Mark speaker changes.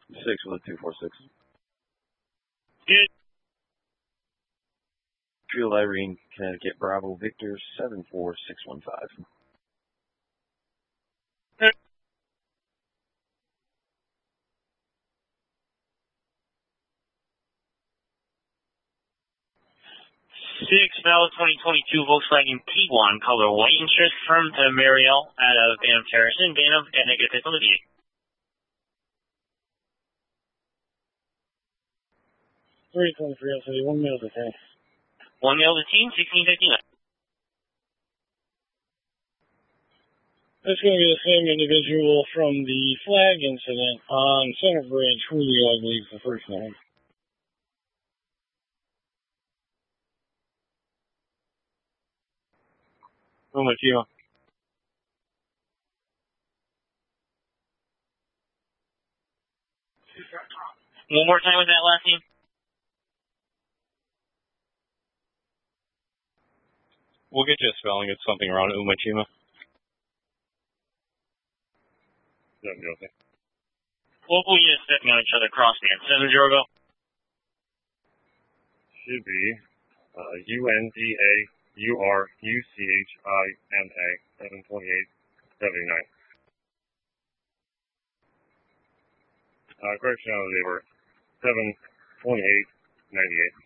Speaker 1: 6 with a 246.
Speaker 2: Good.
Speaker 1: Field Irene, Connecticut, Bravo, Victor, 74615.
Speaker 2: Six valid 2022 Volkswagen Tiguan, color white, insurance firm to Mariel out of Banff Terrace in Banff, Connecticut, Olivia.
Speaker 3: 323, I'll say 1 male to 10.
Speaker 2: 1 male to teen, 1659.
Speaker 3: That's going to be the same individual from the flag incident on Center Bridge, Julio, I believe, is the first name.
Speaker 1: How much you?
Speaker 2: One more time with that last name.
Speaker 1: We'll get you a spelling. It's something around Umachima. Okay.
Speaker 2: Local units stepping on each other, crossband. 7-0 go.
Speaker 1: Should be UNDAURUCHIMA 72879. Correction, they were 72898.